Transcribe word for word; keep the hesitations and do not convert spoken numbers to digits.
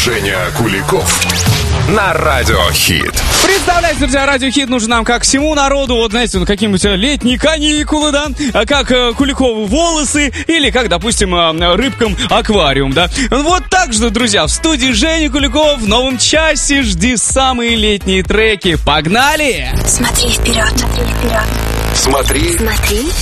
Женя Куликов на Радиохит. Представляете, друзья, Радиохит нужен нам как всему народу. Вот, знаете, ну, какие-нибудь летние каникулы, да? Как э, Куликову волосы или как, допустим, э, рыбкам аквариум, да? Вот так же, друзья, в студии Женя Куликов в новом часе. Жди самые летние треки. Погнали! Смотри вперед, смотри вперед. Смотри, Смотри